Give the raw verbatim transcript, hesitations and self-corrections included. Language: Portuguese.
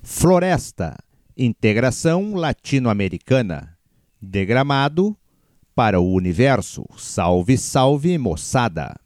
Floresta, integração latino-americana. De Gramado para o universo. Salve, salve, moçada!